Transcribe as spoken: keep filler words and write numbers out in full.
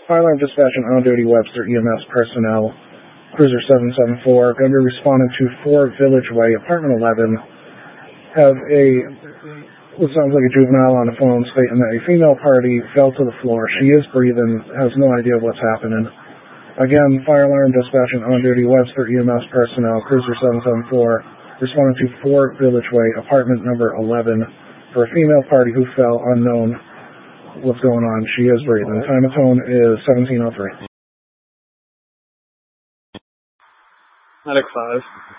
Fire alarm dispatch and on-duty Webster E M S personnel, Cruiser seven seven four, going to be responding to four Village Way, apartment eleven, have a, what sounds like a juvenile on the phone stating that a female party fell to the floor. She is breathing, has no idea what's happening. Again, fire alarm dispatch and on-duty Webster E M S personnel, Cruiser seven seven four, responding to four Village Way, apartment number eleven, for a female party who fell, unknown what's going on. She is breathing. Time of tone is seventeen oh three. Medic five.